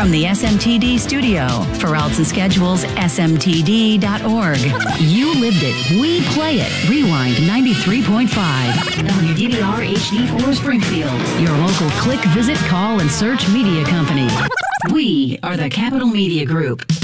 From the SMTD studio, for Alts and Schedules, smtd.org. You lived it. We play it. Rewind 93.5. WDBR HD4 Springfield. Your local click, visit, call, and search media company. We are the Capital Media Group.